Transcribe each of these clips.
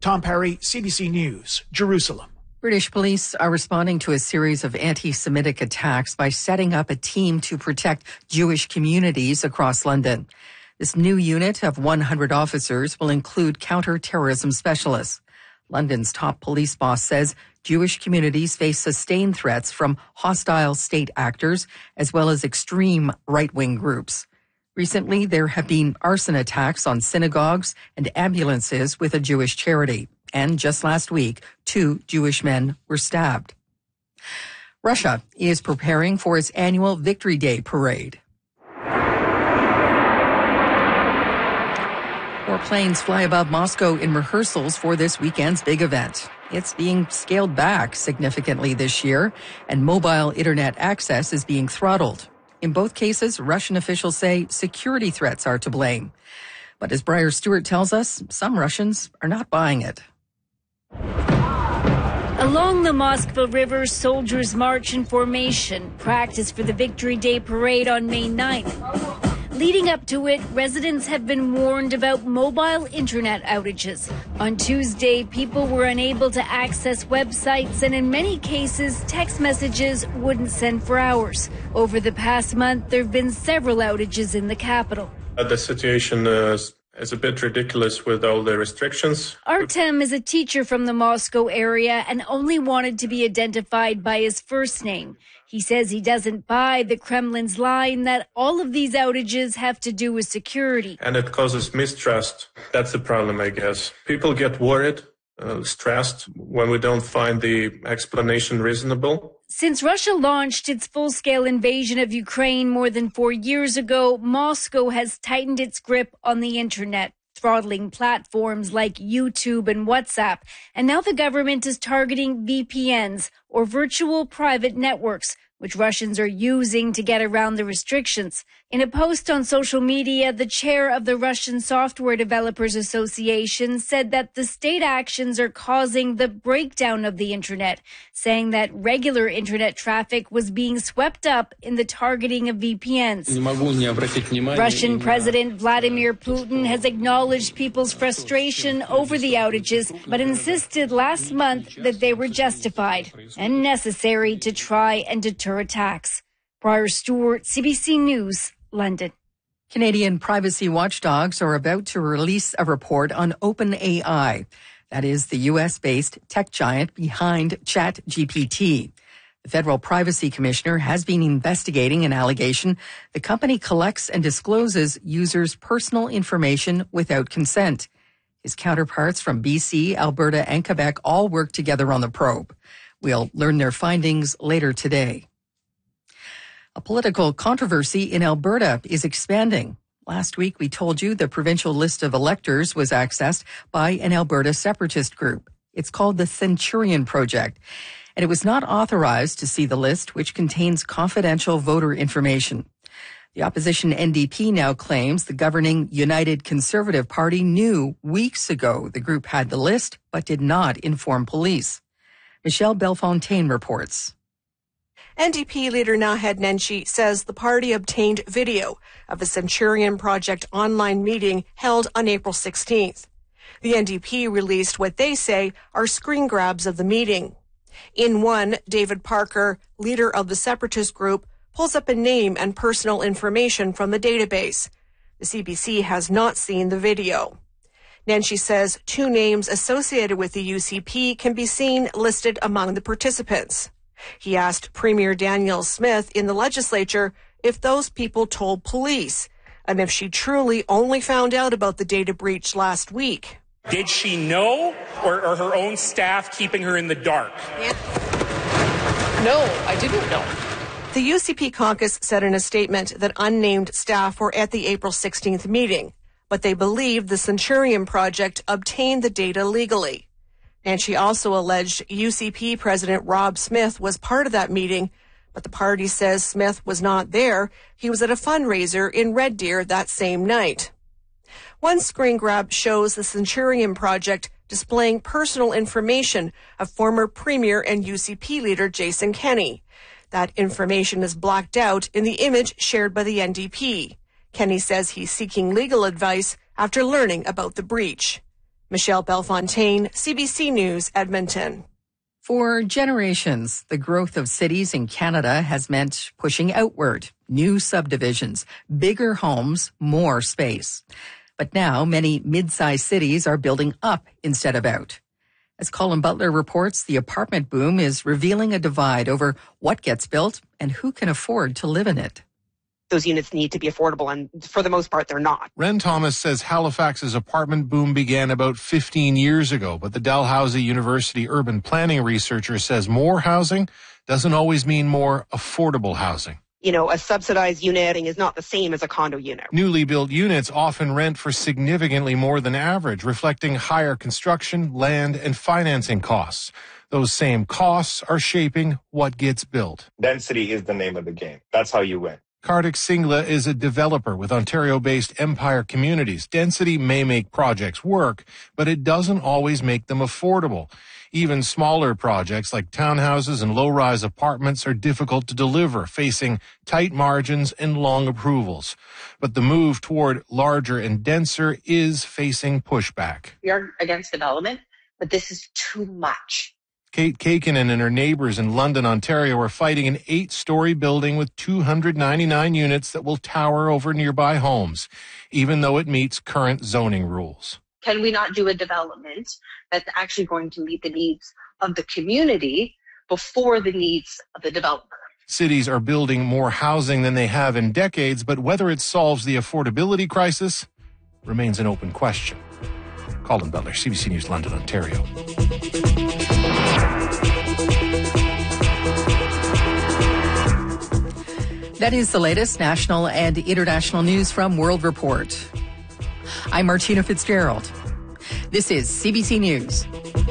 Tom Perry, CBC News, Jerusalem. British police are responding to a series of anti-Semitic attacks by setting up a team to protect Jewish communities across London. This new unit of 100 officers will include counter-terrorism specialists. London's top police boss says Jewish communities face sustained threats from hostile state actors as well as extreme right-wing groups. Recently, there have been arson attacks on synagogues and ambulances with a Jewish charity. And just last week, 2 Jewish men were stabbed. Russia is preparing for its annual Victory Day parade. Warplanes fly above Moscow in rehearsals for this weekend's big event. It's being scaled back significantly this year, and mobile internet access is being throttled. In both cases, Russian officials say security threats are to blame. But as Briar Stewart tells us, some Russians are not buying it. Along the Moskva River, soldiers march in formation, practice for the Victory Day parade on May 9th. Leading up to it, residents have been warned about mobile internet outages. On Tuesday, people were unable to access websites, and in many cases, text messages wouldn't send for hours. Over the past month, there have been several outages in the capital. The situation is a bit ridiculous with all the restrictions. Artem is a teacher from the Moscow area and only wanted to be identified by his first name. He says he doesn't buy the Kremlin's line that all of these outages have to do with security. And it causes mistrust. That's the problem, I guess. People get worried, stressed when we don't find the explanation reasonable. Since Russia launched its full-scale invasion of Ukraine more than 4 years ago, Moscow has tightened its grip on the internet, throttling platforms like YouTube and WhatsApp. And now the government is targeting VPNs, or virtual private networks, which Russians are using to get around the restrictions. In a post on social media, the chair of the Russian Software Developers Association said that the state actions are causing the breakdown of the internet, saying that regular internet traffic was being swept up in the targeting of VPNs. Russian President Vladimir Putin has acknowledged people's frustration over the outages, but insisted last month that they were justified and necessary to try and deter attacks. Briar Stewart, CBC News, London. Canadian privacy watchdogs are about to release a report on OpenAI. That is the U.S.-based tech giant behind ChatGPT. The Federal Privacy Commissioner has been investigating an allegation the company collects and discloses users' personal information without consent. His counterparts from BC, Alberta, and Quebec all work together on the probe. We'll learn their findings later today. A political controversy in Alberta is expanding. Last week, we told you the provincial list of electors was accessed by an Alberta separatist group. It's called the Centurion Project, and it was not authorized to see the list, which contains confidential voter information. The opposition NDP now claims the governing United Conservative Party knew weeks ago the group had the list, but did not inform police. Michelle Bellefontaine reports. NDP leader Naheed Nenshi says the party obtained video of the Centurion Project online meeting held on April 16th. The NDP released what they say are screen grabs of the meeting. In one, David Parker, leader of the separatist group, pulls up a name and personal information from the database. The CBC has not seen the video. Nenshi says 2 names associated with the UCP can be seen listed among the participants. He asked Premier Danielle Smith in the legislature if those people told police and if she truly only found out about the data breach last week. Did she know, or are her own staff keeping her in the dark? No, I didn't know. The UCP caucus said in a statement that unnamed staff were at the April 16th meeting, but they believe the Centurion Project obtained the data legally. And she also alleged UCP President Rob Smith was part of that meeting, but the party says Smith was not there. He was at a fundraiser in Red Deer that same night. One screen grab shows the Centurion Project displaying personal information of former Premier and UCP leader Jason Kenney. That information is blacked out in the image shared by the NDP. Kenney says he's seeking legal advice after learning about the breach. Michelle Bellefontaine, CBC News, Edmonton. For generations, the growth of cities in Canada has meant pushing outward, new subdivisions, bigger homes, more space. But now many mid-sized cities are building up instead of out. As Colin Butler reports, the apartment boom is revealing a divide over what gets built and who can afford to live in it. Those units need to be affordable, and for the most part, they're not. Ren Thomas says Halifax's apartment boom began about 15 years ago, but the Dalhousie University urban planning researcher says more housing doesn't always mean more affordable housing. You know, a subsidized unit is not the same as a condo unit. Newly built units often rent for significantly more than average, reflecting higher construction, land, and financing costs. Those same costs are shaping what gets built. Density is the name of the game. That's how you win. Kartik Singla is a developer with Ontario-based Empire Communities. Density may make projects work, but it doesn't always make them affordable. Even smaller projects like townhouses and low-rise apartments are difficult to deliver, facing tight margins and long approvals. But the move toward larger and denser is facing pushback. We aren't against development, but this is too much. Kate Kaikinen and her neighbors in London, Ontario are fighting an 8-story building with 299 units that will tower over nearby homes, even though it meets current zoning rules. Can we not do a development that's actually going to meet the needs of the community before the needs of the developer? Cities are building more housing than they have in decades, but whether it solves the affordability crisis remains an open question. Colin Butler, CBC News, London, Ontario. That is the latest national and international news from World Report. I'm Martina Fitzgerald. This is CBC News.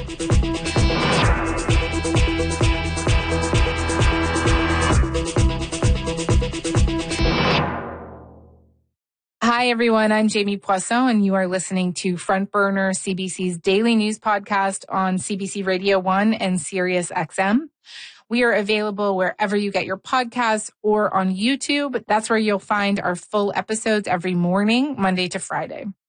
Hi, everyone. I'm Jamie Poisson, and you are listening to Front Burner, CBC's daily news podcast on CBC Radio 1 and Sirius XM. We are available wherever you get your podcasts or on YouTube. That's where you'll find our full episodes every morning, Monday to Friday.